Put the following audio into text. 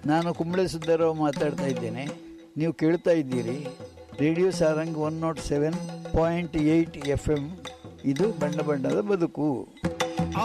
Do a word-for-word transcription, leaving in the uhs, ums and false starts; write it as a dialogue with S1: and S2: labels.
S1: ನಾನು ಕುಂಬಳೆ ಸುದ್ದಾರಾವ್ ಮಾತಾಡ್ತಾ ಇದ್ದೇನೆ. ನೀವು ಕೇಳ್ತಾ ಇದ್ದೀರಿ radio Sarang one not seven point eight F M. ಇದು ಬಣ್ಣ ಬಣ್ಣದ ಬದುಕು.